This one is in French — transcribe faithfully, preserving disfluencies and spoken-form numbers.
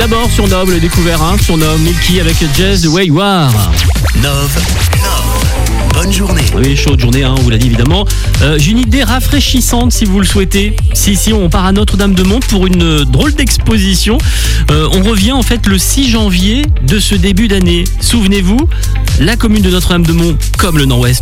d'abord sur Nove, le découvert, hein, sur Nove, Milky avec Jazz The Way You Are. Nove, Nove, bonne journée. Oui, chaude journée, hein, on vous l'a dit évidemment. Euh, j'ai une idée rafraîchissante si vous le souhaitez. Si, si, on part à Notre-Dame-de-Monte pour une drôle d'exposition. Euh, on revient en fait le six janvier de ce début d'année. Souvenez-vous, la commune de Notre-Dame-de-Monte, comme le Nord-Ouest,